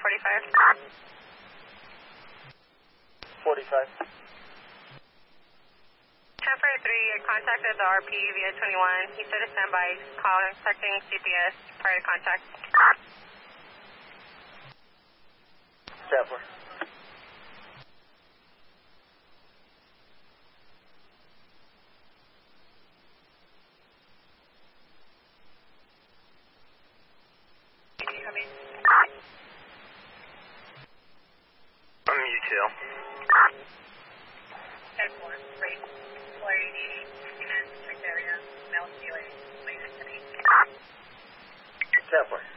45. 45. 1043, I contacted the RP via 21. He said to stand by, contacting CPS prior to contact. Stepper. I'm U2. 10-4, great. Clarity, and check area, mail COA, latest to me. Stepper.